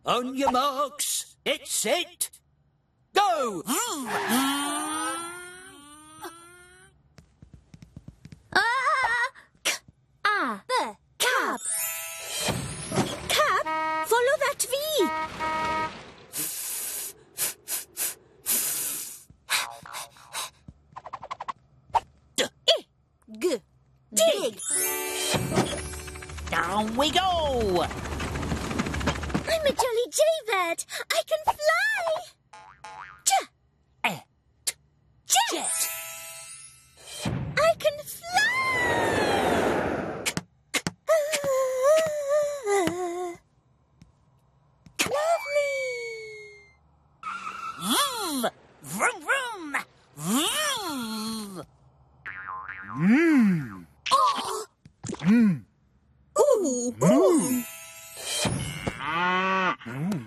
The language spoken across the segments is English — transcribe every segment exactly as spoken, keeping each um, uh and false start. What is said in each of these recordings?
On your marks, get set, go! Ah, the cab. Cab, follow that V. D, G, dig. Down we go! I'm a jolly jaybird. I can fly. J, Eh, t, jet. I can fly. Lovely. vroom, vroom, vroom, vroom. Mmm. Oh. Mmm. Ooh. Mmm. Ooh. Mmm.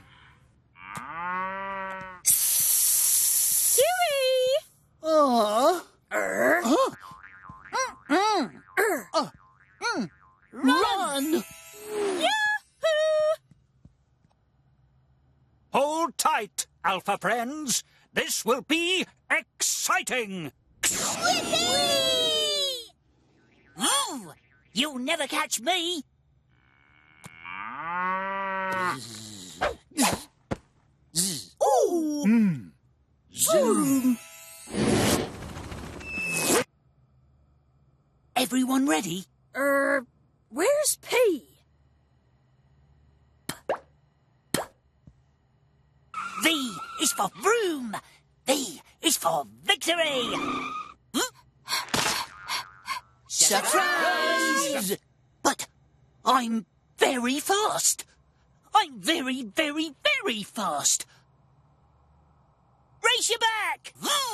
Suey. Uh. Er. Huh? Mm, Er. Uh. Mm. Run! Yahoo! Hold tight, Alpha friends. This will be exciting. Yippee! Ooh, you'll never catch me. Ooh. Mmm. Zoom. Everyone ready? Er, where's P? V is for vroom. V is for victory. Surprise! But I'm very fast. I'm very, very, very fast. Race you back!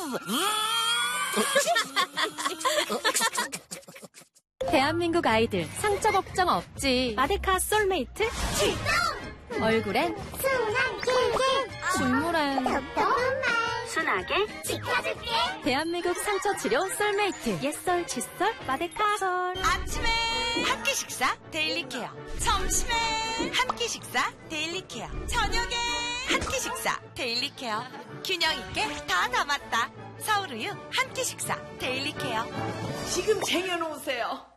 대한민국 아이들 상처 걱정 없지. 마데카 솔메이트 출동! 얼굴엔 순한 꿀꿀 식물엔 똑똑한 말 순하게 지켜줄게. 대한민국 상처 치료 솔메이트 옛설 칫솔 마데카 솔. 아침에 한 끼 식사 데일리 케어, 점심에 한 끼 식사 데일리 케어, 저녁에 한 끼 식사 데일리 케어. 균형 있게 다 담았다. 서울우유 한 끼 식사 데일리 케어. 지금 쟁여놓으세요.